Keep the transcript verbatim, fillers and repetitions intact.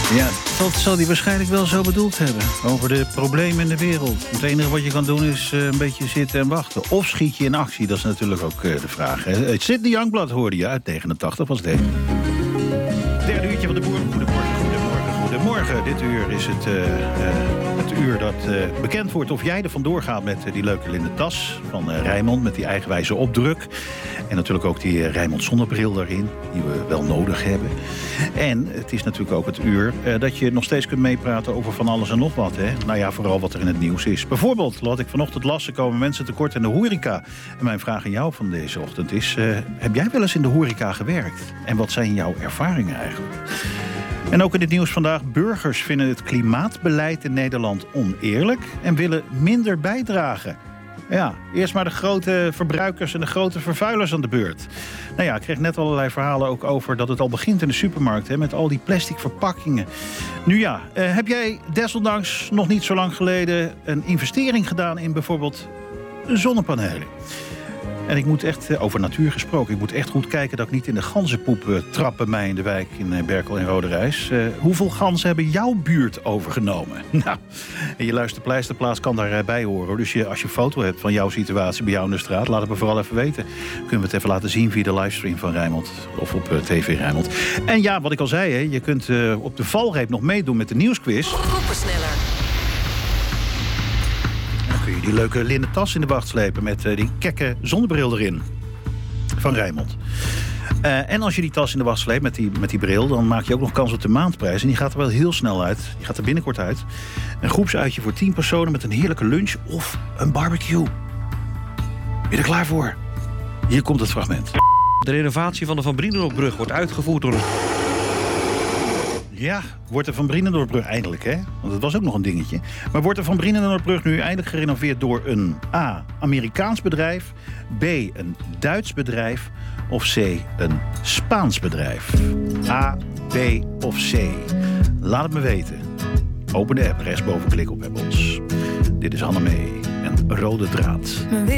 Ja, dat zal hij waarschijnlijk wel zo bedoeld hebben. Over de problemen in de wereld. Het enige wat je kan doen is uh, een beetje zitten en wachten. Of schiet je in actie, dat is natuurlijk ook uh, de vraag. Hè? Sydney Youngblood hoorde je uit negenentachtig, was deze. Derde uurtje van de boer. Goedemorgen, goedemorgen, goedemorgen. Dit uur is het, uh, uh, het uur dat uh, bekend wordt of jij er vandoor gaat met uh, die leuke linnen tas van uh, Rijnmond. Met die eigenwijze opdruk. En natuurlijk ook die uh, Rijnmond zonnebril daarin, die we wel nodig hebben. En het is natuurlijk ook het uur uh, dat je nog steeds kunt meepraten over van alles en nog wat. Hè? Nou ja, vooral wat er in het nieuws is. Bijvoorbeeld, laat ik vanochtend lassen komen mensen tekort in de horeca. En mijn vraag aan jou van deze ochtend is, uh, heb jij wel eens in de horeca gewerkt? En wat zijn jouw ervaringen eigenlijk? En ook in het nieuws vandaag, burgers vinden het klimaatbeleid in Nederland oneerlijk en willen minder bijdragen. Ja, eerst maar de grote verbruikers en de grote vervuilers aan de beurt. Nou ja, ik kreeg net allerlei verhalen ook over dat het al begint in de supermarkt, hè, met al die plastic verpakkingen. Nu ja, eh, heb jij desondanks nog niet zo lang geleden een investering gedaan in bijvoorbeeld zonnepanelen? En ik moet echt, over natuur gesproken, ik moet echt goed kijken dat ik niet in de ganzenpoep uh, trap bij mij in de wijk in Berkel en Roderijs. Uh, hoeveel ganzen hebben jouw buurt overgenomen? Nou, en je luisterpleisterplaats kan daarbij horen. Dus je, als je een foto hebt van jouw situatie bij jou in de straat, laat het me vooral even weten. Kunnen we het even laten zien via de livestream van Rijnmond of op uh, T V Rijnmond. En ja, wat ik al zei, hè, je kunt uh, op de valreep nog meedoen met de nieuwsquiz. Groepensneller. Kun je die leuke linnen tas in de wacht slepen met uh, die kekke zonnebril erin van Rijnmond. Uh, en als je die tas in de wacht sleept met die, met die bril, dan maak je ook nog kans op de maandprijs. En die gaat er wel heel snel uit. Die gaat er binnenkort uit. Een groepsuitje voor tien personen met een heerlijke lunch of een barbecue. Ben je er klaar voor? Hier komt het fragment. De renovatie van de Van Brienenoordbrug wordt uitgevoerd door een... Ja, wordt de Van Brienenoordbrug eindelijk, hè? Want dat was ook nog een dingetje. Maar wordt de Van Brienenoordbrug nu eindelijk gerenoveerd door een A. Amerikaans bedrijf, B. een Duits bedrijf of C. een Spaans bedrijf? A, B of C? Laat het me weten. Open de app, rechtsboven klik op Heb ons. Dit is Anne Mee en Rode Draad.